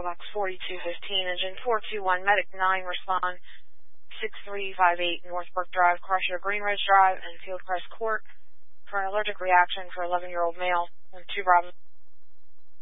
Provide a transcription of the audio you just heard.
Box 4215, Engine 421, Medic 9, respond 6358 Northbrook Drive, Crusher, Green Ridge Drive, and Fieldcrest Court for an allergic reaction for 11-year-old male. 2 Bravo.